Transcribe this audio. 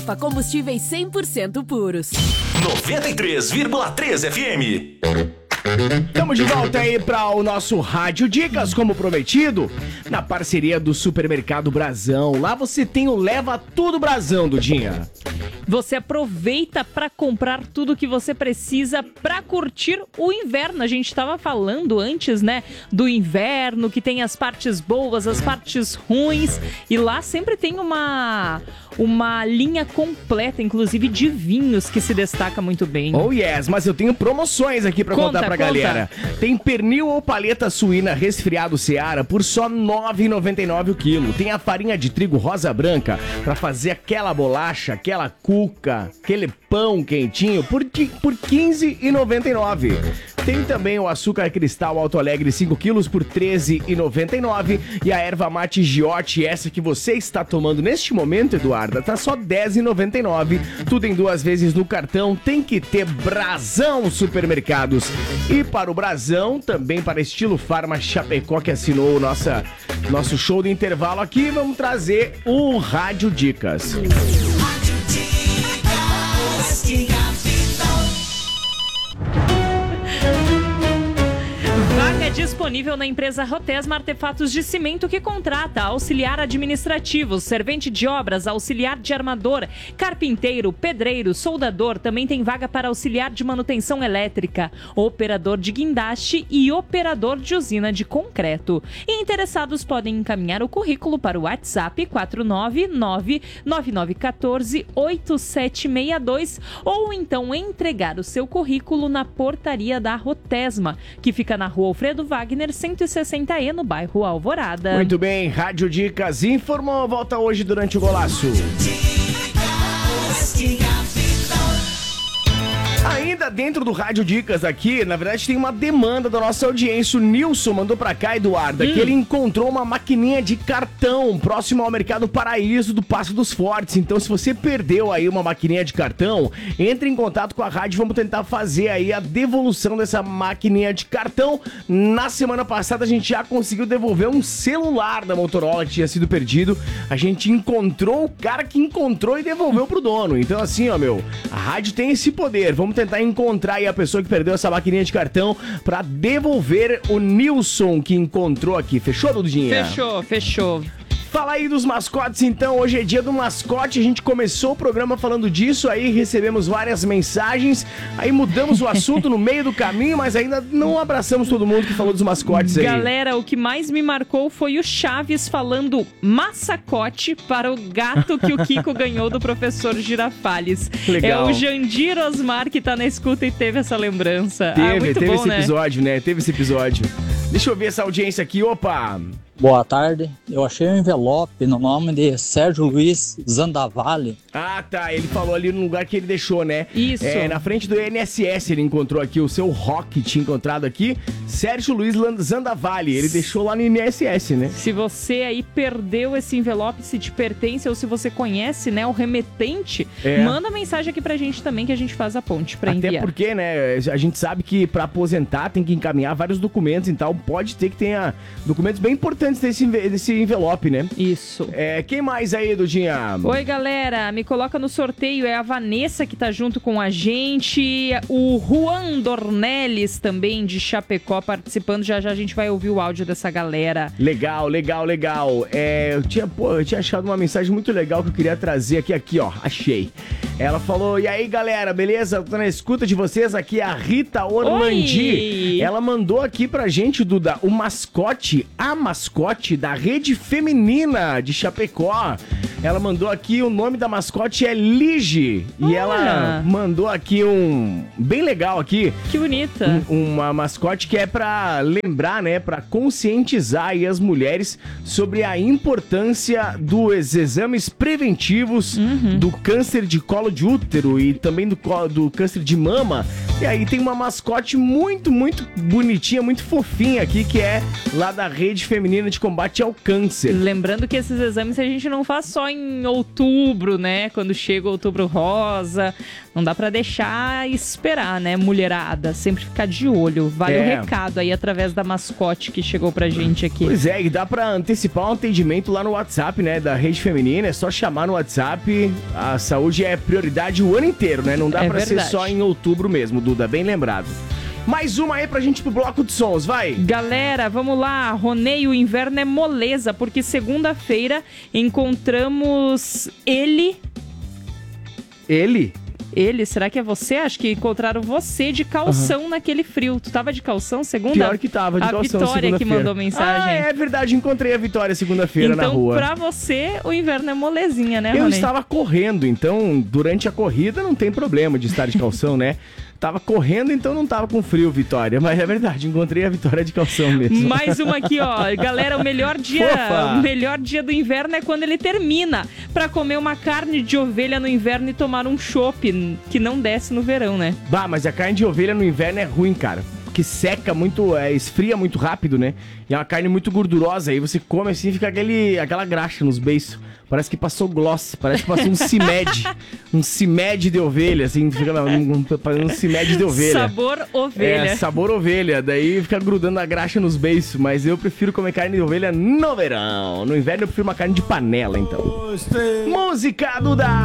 Combustíveis 100% puros. 93,3 FM. Estamos de volta aí para o nosso Rádio Dicas, como prometido, na parceria do Supermercado Brasão. Lá você tem o Leva Tudo Brasão, Dudinha. Você aproveita para comprar tudo que você precisa para curtir o inverno. A gente estava falando antes, né, do inverno, que tem as partes boas, as partes ruins. E lá sempre tem uma linha completa, inclusive de vinhos, que se destaca muito bem. Oh yes, mas eu tenho promoções aqui para contar pra galera. Tem pernil ou paleta suína resfriado Seara por só R$ 9,99 o quilo. Tem a farinha de trigo rosa branca para fazer aquela bolacha, aquela cuca, aquele pão quentinho por R$ 15,99. Tem também o açúcar cristal Alto Alegre 5 quilos por R$ 13,99. E a erva mate Giote, essa que você está tomando neste momento, Eduarda, tá só R$ 10,99. Tudo em 2 vezes no cartão. Tem que ter Brasão Supermercados. E para o Brasão, também para Estilo Farma Chapecó, que assinou o nosso show de intervalo aqui, vamos trazer o Rádio Dicas. Vaga disponível na empresa Rotesma Artefatos de Cimento, que contrata auxiliar administrativo, servente de obras, auxiliar de armador, carpinteiro, pedreiro, soldador. Também tem vaga para auxiliar de manutenção elétrica, operador de guindaste e operador de usina de concreto. E interessados podem encaminhar o currículo para o WhatsApp 499-9914-8762 ou então entregar o seu currículo na portaria da Rotesma, que fica na Rua Alfredo Wagner, 160E, no bairro Alvorada. Muito bem, Rádio Dicas informou, volta hoje durante o golaço. Ainda dentro do Rádio Dicas aqui, na verdade tem uma demanda da nossa audiência. O Nilson mandou pra cá, Eduarda, que ele encontrou uma maquininha de cartão próximo ao Mercado Paraíso do Passo dos Fortes. Então, se você perdeu aí uma maquininha de cartão, entre em contato com a rádio, vamos tentar fazer aí a devolução dessa maquininha de cartão. Na semana passada a gente já conseguiu devolver um celular da Motorola que tinha sido perdido. A gente encontrou o cara que encontrou e devolveu pro dono. Então assim, ó, a rádio tem esse poder. Vamos tentar encontrar aí a pessoa que perdeu essa maquininha de cartão pra devolver o Nilson que encontrou aqui. Fechou, Dudinha? Fechou. Fala aí dos mascotes, então. Hoje é dia do mascote. A gente começou o programa falando disso, aí recebemos várias mensagens, aí mudamos o assunto no meio do caminho, mas ainda não abraçamos todo mundo que falou dos mascotes aí. Galera, o que mais me marcou foi o Chaves falando massacote para o gato que o Kiko ganhou do professor Girafales. Legal. É o Jandir Osmar que tá na escuta e teve essa lembrança. Teve bom, esse né? episódio, né? Teve esse episódio. Deixa eu ver essa audiência aqui, opa! Boa tarde, eu achei um envelope no nome de Sérgio Luiz Zandavalli. Ah, tá, ele falou ali no lugar que ele deixou, né? Isso. Na frente do INSS ele encontrou aqui, o seu Rock tinha encontrado aqui, Sérgio Luiz Zandavalli, ele deixou lá no INSS, né? Se você aí perdeu esse envelope, se te pertence ou se você conhece, né, o remetente, manda mensagem aqui pra gente também que a gente faz a ponte pra enviar. Até porque, né, a gente sabe que pra aposentar tem que encaminhar vários documentos, então pode ter que tenha documentos bem importantes desse envelope, né? Isso. Quem mais aí, Dudinha? Oi, galera, me coloca no sorteio, é a Vanessa que tá junto com a gente, o Juan Dornelles também de Chapecó participando, já a gente vai ouvir o áudio dessa galera. Legal. Eu tinha achado uma mensagem muito legal que eu queria trazer aqui, ó, achei. Ela falou, e aí, galera, beleza? Tô na escuta de vocês, aqui é a Rita Orlandi. Oi. Ela mandou aqui pra gente, Duda, a mascote da Rede Feminina de Chapecó. Ela mandou aqui, o nome da mascote é Lige. E ela mandou aqui bem legal aqui. Que bonita. Uma mascote que é pra lembrar, né, pra conscientizar aí as mulheres sobre a importância dos exames preventivos do câncer de colo de útero e também do câncer de mama, E aí tem uma mascote muito, muito bonitinha, muito fofinha aqui, que é lá da Rede Feminina de Combate ao Câncer. Lembrando que esses exames a gente não faz só em outubro, né? Quando chega o Outubro Rosa. Não dá pra deixar esperar, né, mulherada? Sempre ficar de olho. Vale o recado aí através da mascote que chegou pra gente aqui. Pois é, e dá pra antecipar um atendimento lá no WhatsApp, né, da Rede Feminina. É só chamar no WhatsApp. A saúde é prioridade o ano inteiro, né? Não dá pra ser só em outubro mesmo, Duda. Bem lembrado. Mais uma aí pra gente ir pro bloco de sons, vai! Galera, vamos lá. Ronei, o inverno é moleza, porque segunda-feira encontramos ele... Ele, será que é você? Acho que encontraram você de calção naquele frio. Tu tava de calção segunda? Pior que tava de calção segunda-feira. A Vitória que mandou mensagem. Ah, é verdade, encontrei a Vitória segunda-feira na rua. Então, pra você, o inverno é molezinha, né, Ronei? Eu estava correndo, então durante a corrida não tem problema de estar de calção, né? Tava correndo, então não tava com frio, Vitória. Mas é verdade, encontrei a Vitória de calção mesmo. Mais uma aqui, ó. Galera, o melhor dia do inverno é quando ele termina. Pra comer uma carne de ovelha no inverno e tomar um chopp, que não desce no verão, né? Bah, mas a carne de ovelha no inverno é ruim, cara. Porque seca muito, esfria muito rápido, né? E é uma carne muito gordurosa. Aí você come assim e fica aquela graxa nos beiços. Parece que passou gloss, parece que passou um CIMED. Um CIMED de ovelha, assim, fica um CIMED de ovelha. Sabor ovelha. É, sabor ovelha. Daí fica grudando a graxa nos beiços. Mas eu prefiro comer carne de ovelha no verão. No inverno eu prefiro uma carne de panela, então. Música do